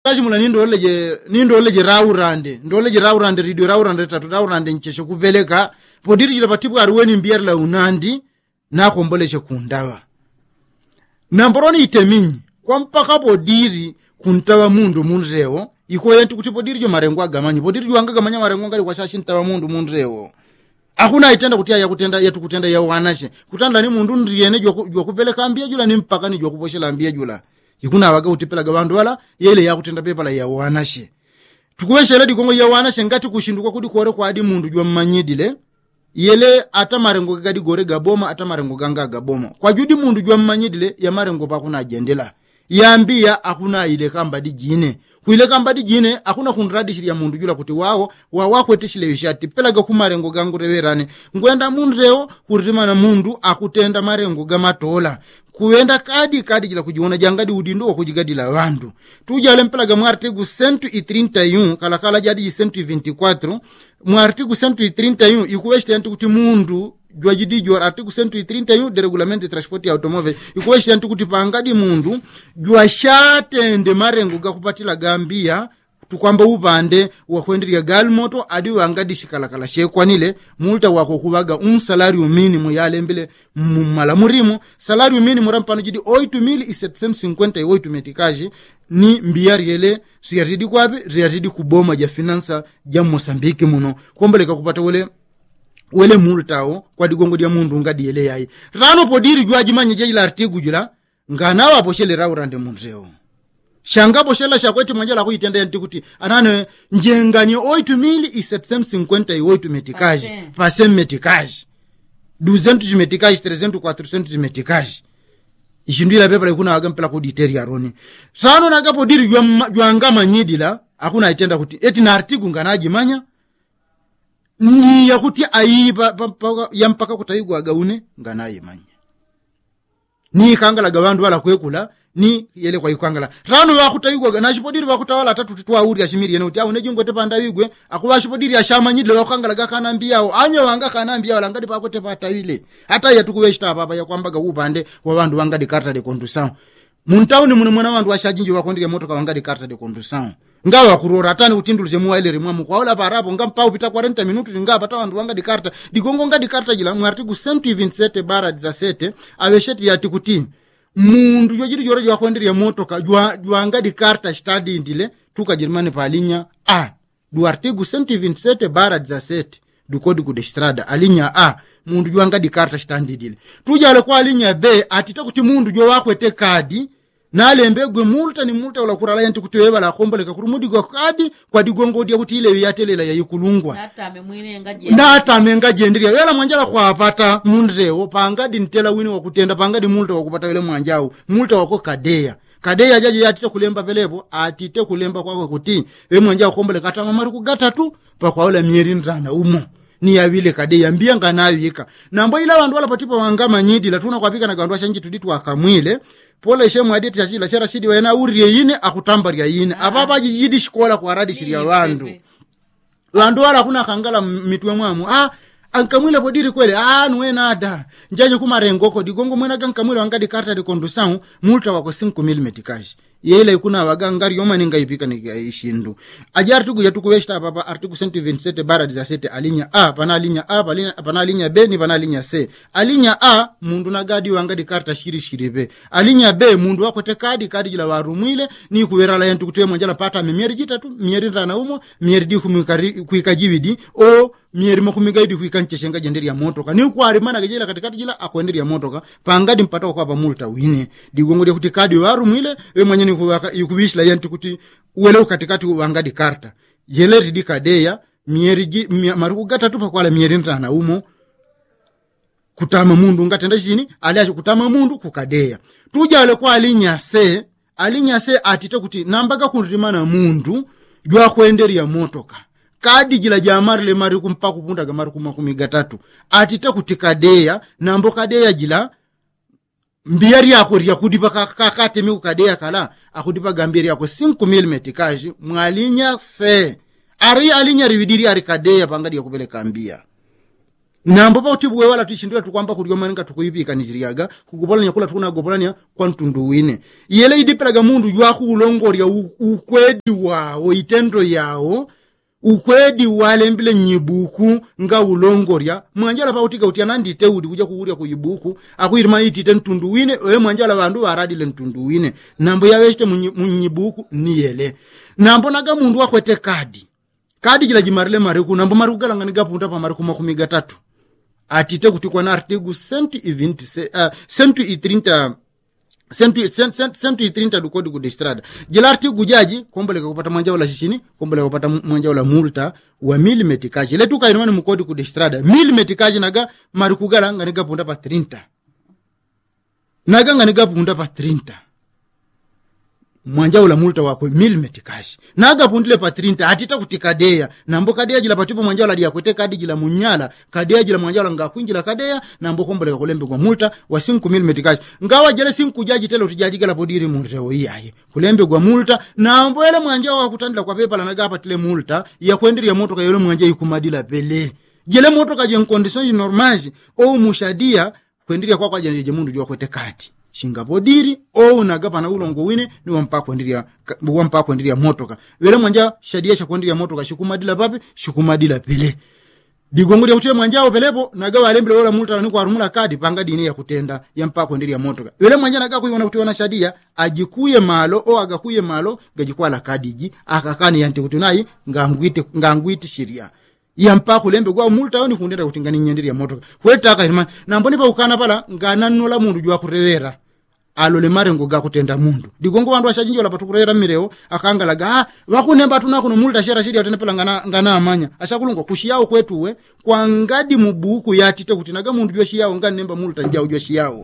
kaji mula nindo oleje raurande ridio raurande tatu raurande nchesho kupeleka podiri jila patibu aruweni mbiari la unandi na komboleshe kundawa namboroni iteminyi kwa mpaka podiri kuntawa mundu munzewo iko yenti kuti podiri jo marengo agamanyi podiri jo anga gamanya marengo ngali kwa shashi ntawa mundu munzewo akuna itenda kuti ya kutenda yetu kutenda ya wanashe kutanda ni mundu ndiyene jo kupeleka ambia jula ni mpaka ni jo kuposhela ambia jula ikuna waga utipela gabandu wala yele ya kutenda pepa la ya wanashe tukuweshe ledi kongo ya wanashe ngati kushinduka kudi kuore kwa adi mundu jwa mmanyidile yele ata marengo gadi gore gaboma ata marengo ganga gaboma kwa judi mundu jwa mmanyidile ya marengo pa kuna ajendela yambia akuna ile kamba di jine kuile kamba di jine akuna kunradi shiri ya mundu jula kuti wako etishile yushati pelaga kumarengo gangu reverane ngwenda mundu reo kurizima na mundu akutenda marengo gamatola kuenda kadi jila kujiona jangadi udindo wa kujigadi la wandu tujale mpelaga muartigu 131 kala jadi 124 muartigu 131 ikuweshte yanti kuti mundu jwa jidijwa artigu 131 de regulamento de transport ya automobile ikuweshte yanti kuti pangadi mundu jwa shatende marengo gakupatila gambia tukwamba upande wakwendria galmoto adi wangadi shikalakala shekwanile multa wako kubaga salario minimum yale mbele mala murimo salario minimum rampano jidi 8758 metikaji ni mbiari yele siyaridi kwapi riyaridi kuboma ja finansa ja Mosambiki muno komboleka kupata wele multao kwa digongo dia mundu ngadi yele yayi rano podiri jwaji manye jela artigu jula ngana waposhele raurande munzeo shangapo shela shakweti manjala kuitenda yanti kuti anane njengani 8758 metikaji pasem metikaji 200 metikaji 300 400 metikaji ishindira pepa ikuna wagampela kuditeri aroni sano nagapo diri jwanga manyidila akuna itenda kuti eti na artigu nganaji manya ni ya kuti aiba ya mpaka kutaigu agaune nganaji manya ni kangala gawandu wala kwekula ni yele kwa ikangala rano wakutayigwa na shipodiri wakutawala tatu titwa uri ashimiri ene uti awu nejungo tepanda wigwe akuwa shipodiri ashamanyidle wakangala gakana mbiyao anyo wanga kana mbiyao langadi pa kote pa tawile hata ya tukuweshita baba ya kwambaga upande wa bandu wangadi karta de condução muntauni mwana wandu washajinji wakondire moto wangadi karta de condução ngawa kurora tani utinduluze muwaile rimwamu kwa ola parapo ngampa upita 40 minutu ngapa ta wandu wangadi karta digongo ngadi karta jila mu article 127/17 awesheti ya tikuti mundu yojiri jore jwa kwendria motoka jwa ngadi karta stadi ndile tuka Germany palinya a du artigo 127/17 du código de estrada alinya a mundu jwa ngadi karta stadi ndile tujale kwa alinya b atita kuti mundu jwa wakwete kadi nalembegwe multa ni multa wala kurala yanti kuti wewe la komboleka kurumudi kwa kadi kwa digongo dia kuti ile yatelela ya yikulungwa nata menga jendria wela mwanjala kwa apata mundreo pangadi ntela wini wakutenda pangadi multa wakupata wele mwanjao multa wako kadeya jaji atite kulemba pelepo atite kulemba kwa kuti wewe mwanjao komboleka kata mamari kugata tu pa kwa wala mieri ndana umo ni ya wile kadeya mbianga nayo yika nambo ila wandu wala patipa wangama nyidi la tuna kwa pika na gandwa shanji tuditu wakamwile pole shemu adeti chachila shera shidi wena uriye yine akutambaria yine ababa jidi shikola kwa radi shiria wandu wala kuna kangala mitwe mwamu ankamwile podiri kwele nuwe nada njaje kumarengoko digongo mwena gankamwile wangadi karta de condução multa wako 5,000 metikaji yele kuna wagangari yoma ninga ipika ni ishindu ajar tugu ya tukuweshta papa article 127/17 alinya a pana alinya a pana alinya b ni pana alinya c alinya a mundu na gadi wangadi karta shiri alinya b mundu wako te kadi jila warumwile ni kuwerala yantu kutwe mwanjala pata mieri jitatu mieri rana umo mieri di kuikajibidi o mieri makumigaidi kuikancheshenga jenderi ya motoka ni kwa arimana gejela katikati jila akwenderi ya motoka pangadi mpata kwa multa wine digongo dia kuti kadi warumwile we mwenye yukubishla yanti kuti uweleo katikati wangadi karta yeleri dikadeya mieri maruku gata tupa kwa la mieri ntana umo kutama mundu ngatenda chini aliacho kutama mundu kukadeya tujale kwa alinya se atite kuti nambaga kunrimana mundu jwa kwenderi ya motoka kadi jila jamari le mari kumpa kupunda ga mari kumakumigatatu atite kuti kadeya nambo kadeya jila mbiari yako ria kudipa kakate miku kadeya kala akudipa gambiri yako 5,000 metikaji mwalinya se ari alinya rividiri ari kadeya pangadi ya kupele kambia nambo pa utibu wala tushindira tukwamba kulyo maninga tukuyipika nijiriaga kukubola nyakula tukuna gobolanya kwa ntundu wine yele idipelaga mundu ywa kulongorya ukwedi wao itendo yao ukwedi wale mbile nyibuku nga ulongorya mwanjala pa utika utiana ndite udi kuja kuhuria kuyibuku akuirima itite ntundu wine we mwanjala bandu baradile ntundu wine nambo yaweshte munyibuku niyele nambo naga mundu wakwete kadi jila jimarile mariku nambo marugala nganiga punta pa mariku makumiga 3 atite kutikwa na artigo 130 do Código de Estrada. Jela artigo jaji komboleka kupata mwanja wala shishini, komboleka kupata mwanja wala multa wa 1000 metikaji. Ile tuka inamani mu Código de Estrada 1000 metikaji naga marikugala nganiga punta pa 30. Naga nganiga punta pa 30. Mwanja wala multa wako 1000 metikaji. Naga pundile pa 30 atita kutikadea. Nambo kadea jila patipo mwanja wala diya kwete kadi jila munyala. Kadea jila mwanja wala nga kuinjila kadea. Nambo komboleka kulembe kwa multa wa 5000 metikaji. Ngawa jele 5 jaji tele utijaji gala podiri mureo iyaye. Kulembe kwa multa. Nambo ele mwanja wala kutandila kwa pepa la naga patile multa. Ya kuendiri ya moto ka yole mwanja yukumadila pele. Jele moto ka jen kondisonji normaji. O mushadia kuendiri ya kwa jenje mundu jua kwete kati. Shingapodiri o unagapa na ulongo wine ni wampa kuendiria motoka wele mwanja shadia cha kuendiria motoka shikumadila papi shikumadila pele digongori ya kutia mwanja pelepo nagawa alembele wala multa ni kwa rumula kadi panga dini ya kutenda ya mpa kuendiria motoka wele mwanja naga kuiona kutiona shadia ajikuye malo o agakuye malo gajikwa la kadiji akakani yanti kutunai ngangwiti shiria ya mpa kulembe kwa multa ni kundenda kutingani nyendiri ya motoka kwetaka irima namboni pa ukana pala ngananola mundu jwa kurewera alole marengo ga kutenda mundu digongo wandu ashajinjo la patukurera mireo akangalaga wakunemba tunako no multa shera shiri atene pala ngana amanya ashakulungo kushiyao kwetuwe kwa ngadi mubuku yatite kutinaga mundu jwa shiyao nganemba multa njao jwa shiyao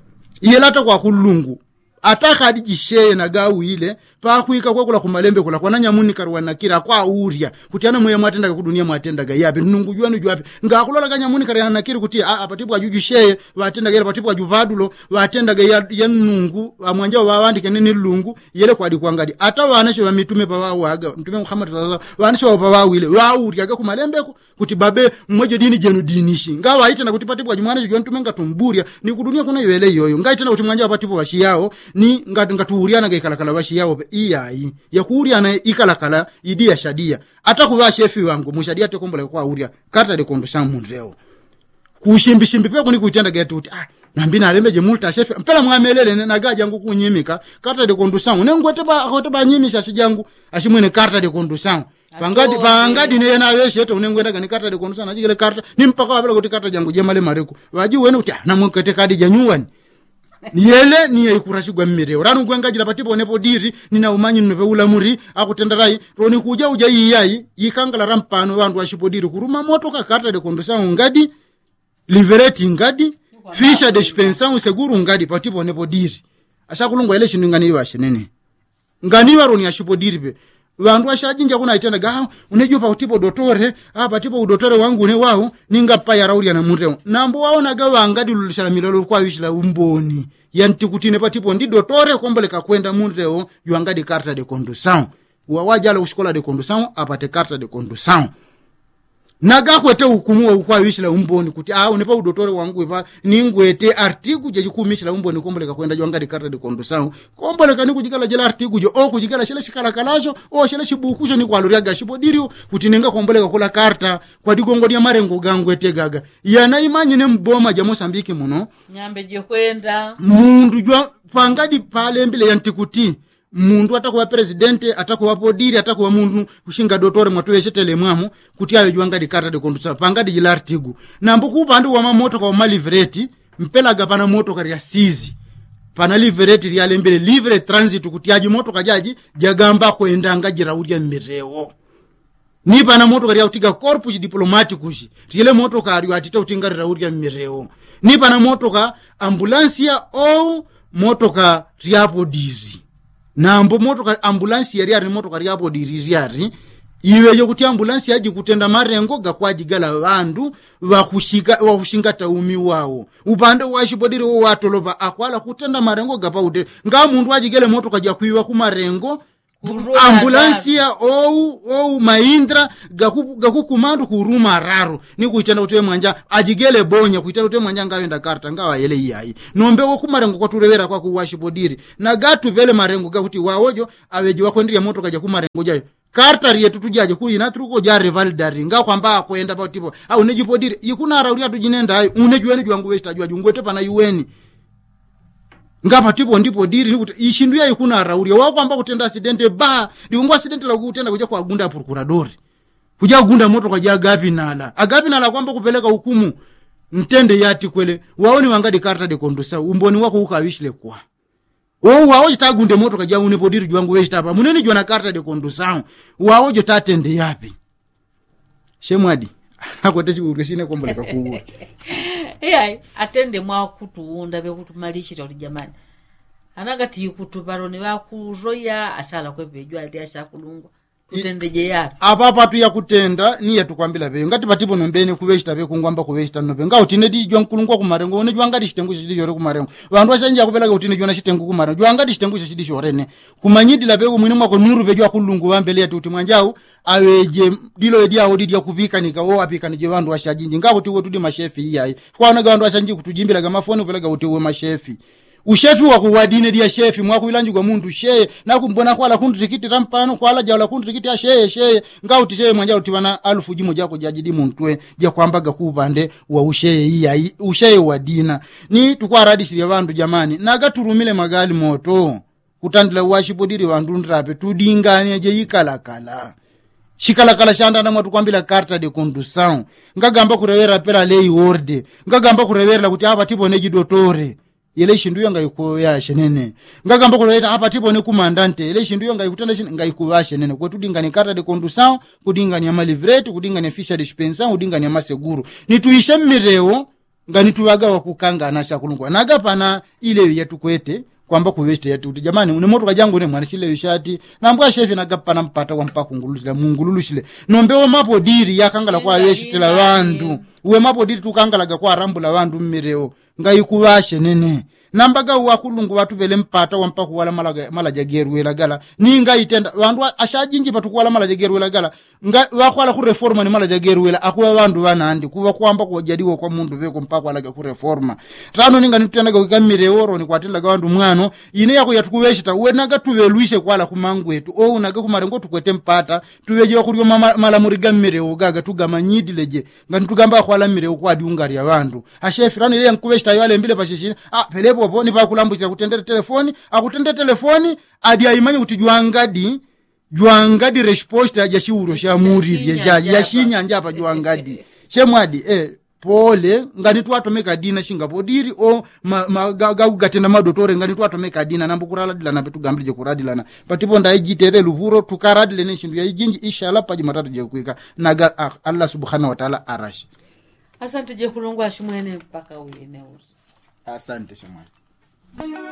yelata kwa kulungu ataka adijisheye na gawu ile pa kuika kwa kula kumalembe kula kwa nanyamuni karwana kira kwa uria kutiana moyo mwatenda ku dunia mwatenda ga yapi nungujwa ni jwapi ngakulola kanyamuni karwana kira kutia apatibu ajujisheye watenda ga apatibu ajuvadulo watenda ga ya nungu amwanja wawandike nini lungu yele kwa dikwangadi ata wanesho wa mitume pa waga mtume Muhammad sallallahu alaihi wasallam wanesho wa pa wile wa uria ga kumalembe kutibabe mmoja dini jenu dinishi ngawa ita na kutipatibu ajumwana jwa mtume ngatumburia ni kudunia kuna yele yoyo ngaita na kutimwanja apatibu washiyao ni ngatuuriana ga ikalakala washiyao iyai ya kuuriana ikalakala idia shadia atakuwa shefi wangu mushadia te kombola kwa uria kata de kondosha mundreo kushimbi pe kuni kutenda ga tuti nambina alembeje multa shefi mpela mwamelele na gaja yangu kunyimika kata de kondosha nengote ba nyimisha sijangu ashimwene kata de kondosha pangadi ne na weshe to unengwenda ga kata de kondosha na jigele kata ni mpaka wabela kuti kata jangu jemale mareko waji wenu uti na mwekete kadi janyuwani yele ni ikurashigwa mmireo ranu gwangajira patipo nepo diri nina umanyi nnope ulamuri akutendarai roni kuja uja iyai yikangala rampano wandu washipodiri kuruma moto kakata de kondosha ngadi liberate ngadi fisha de dispensa seguru ngadi patipo nepo diri ashakulungwa ile shindu ngani yashe nene ngani waroni ashipodiri be wandu washajinja kuna itenda ga unejupa utipo dotore patipo udotore wangu ne wao ninga pa ya rauria na mureo nambo waona ga wangadi lulishala milolo kwa wishila umboni yanti kutine patipo ndi dotore komboleka kwenda mureo yuangadi karta de condução wawajala ushikola de condução apate karta de condução naga kwete hukumu kwa wishila umboni kuti unepa udotore wangu ipa ningwete artigo je kumishala umboni komboleka kwenda yuangadi karta de condução komboleka ni kujikala jela artigo jo o kujikala shela shikala kalazo o shela shibukusho ni kwa luriaga shipodirio kuti nenga komboleka kula karta kwa digongo dia marengo gangwete gaga yana imanyi ne mboma ja Mozambique muno nyambe je kwenda mundu jwa pangadi pale mbele yantikuti mundu atakuwa presidente atakuwa podiri atakuwa mundu kushinga dotore mwatweshe telemwamu kuti ayo juanga di karta de condução pangadi jila artigo nambo kupandu wa mamoto kwa malivreti mpela gapana moto kari ya sizi pana livreti riale mbele livre transit kuti aji moto kajaji jagamba kwenda ngajira udia mireo ni pana moto kari ya utiga corpus diplomaticus riele moto kari atita utingarira udia mireo ni pana moto ka ambulancia au moto ka riapo dizi nambo moto ka ambulance yari ari moto kari yapo diririari iwe yokuti ambulance yaji kutenda marengo gakwaji gala wandu wakushinga taumi wao upande washipodiri watoloba akwala kutenda marengo gapa ude nga mundu wajigele moto kaja kuiwa ku marengo ambulansia ou Mahindra gaku kumando kuruma raro ni kuitenda utwe mwanja ajigele bonya kuitenda utwe mwanja ngawenda karta ngawa yele iyai nombe wo kumarengo kwa turewera kwa kuwashibodiri na gatu vele marengo gakuti waojo aweji wakondria moto kaja kumarengo jayo karta yetu tujaje kuli na turuko ja rivalidari nga kwamba kwenda pa tipo au nejipodiri yikuna rauria tujinenda hai unejueni jwangu westa jwa jungwete pana yueni ngapa tipo ndipo diri nikuti ishinduya yikuna rauria wako kwamba kutenda accident ba ndiungwa accident la kutenda kuja kwa gunda prokuradori kuja gunda moto kwa agapi nala kwamba kupeleka hukumu ntende yati kwele waoni wangadi karta de kondusa umboni wako ukawishile kwa wao jitagunde moto kaja unepodiri jwangu westa hapa munene jwana karta de kondusa wao jotatende yapi shemwadi akotechi ureshine komboleka kuwa atende mwa kutuunda bekutumalishira uli jamani anagati kutubaroni bakuzoya ashala kwebejwa ali ashakulungwa kutendeje yapi apa tu ya kutenda ni yatukwambila beyo ngati patipo nombene kuweshita be kungwamba kuweshita nobe nga utinedi jwa nkulungwa kumarengo one jwa ngati shitengu shidi yore kumarengo bandu ashanja kupelaka utinedi jwa shitengu kumarengo jwa ngati shitengu shidi shorene kumanyidi la beko mwini mwako nuru bejwa kulungu wambele ya tuti mwanjao aweje dilo edia odidi ya kupika nika wo apika nije bandu ashajinji ngabo tuwe tudi mashefi iyai kwa ona bandu ashanji kutujimbira ga mafoni upeleka utewe mashefi ushefi wa kuwadine dia shefi mwa kuilanju kwa mundu sheye na kumbona kwala kundu tikiti rampano kwala jawla kundu tikiti ya sheye nga utishe mwanja utibana alufu jimo jako jajidi muntwe ja kwambaga kubande wa usheye wa dina ni tukwa radishiri ya bandu jamani naga turumile magali moto kutandila washipodiri wandu ndrape tudingane je yikalakala shikalakala shanda na mwatu kwambila karta de condução ngagamba kurewera pera lei orde ngagamba kurewera kuti hapa tipo neji dotore yele shindu yanga ikoya shenene ngagamba kuleta hapa tipo ne kumandante yele shindu yanga ikutenda ngaikuwa shenene kwa tudingani karta de condução kudingani ya malivret kudingani fisha dispensa kudingani ya maseguru nituishe mireo ngani tuwaga wakukanga anasha kulungwa naga pana ile yetu kwete kwamba kuweste yetu jamani une moto kajangu ne mwana shile yishati na mbwa shefi nagapana mpata wa mpaka ngulushile mungulushile nombewo mapo diri yakangala kwa yeshitela wandu uwe mapo diri tukangala kwa rambula wandu mmireo ngayikuwashe nene nambaga wakulungu watu vele mpata wa mpaka wala malaja geruela gala ninga itenda wandu ashajinji patu wala malaja geruela gala wakwala ku reforma ni malaja geruela akuwa wandu wanandi kuwa kwamba kwa jadiwo kwa mundu veko mpaka wala ku reforma tano ninga nitendaga wikamire oro ni kwatendaga wandu mwano ine yako yatukuweshita uwe naga tuweluishe kwala kumangu wetu unaga kumarengo tukwete mpata tuweje kuriyo malamuriga mire ugaga tugamanyidi leje ngani tugamba kwala mire kwa diungari ya wandu ashefirani ile yankuweshita yale mbile pashishini pelepo hapo ni pa kulambukira kutendera telefoni akutendera telefoni adi aimanye kuti juangadi resposta ya shiuro sha muri ya shinya njapa juangadi shemwadi pole ngani tu atomeka dina shingapodiri o gatenda madotore ngani tu atomeka dina nambukurala dilana betu gambije kuradilana patipo ndaijitere luvuro tukaradile ne shindu ya ijinji inshallah paji matatu je kuika naga Allah subhanahu wa ta'ala arashi. Asante je kulongwa shimwene mpaka uene uso. Asante shimwene.